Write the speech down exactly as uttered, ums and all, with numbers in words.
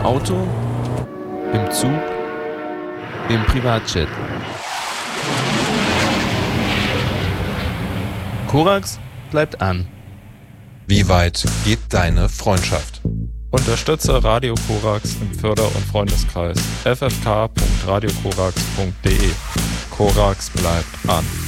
Auto, im Zug, im Privatjet. Korax bleibt an. Wie weit geht deine Freundschaft? Unterstütze Radio Korax im Förder- und Freundeskreis f f k punkt radio korax punkt d e. Korax bleibt an.